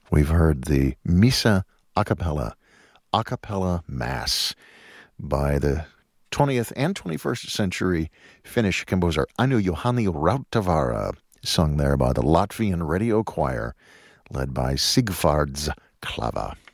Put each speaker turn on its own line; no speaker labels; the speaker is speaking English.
We've heard the Missa a cappella Mass by the 20th and 21st century Finnish composer Anu Juhani Rautavaara, sung there by the Latvian Radio Choir, led by Sigvards Klava.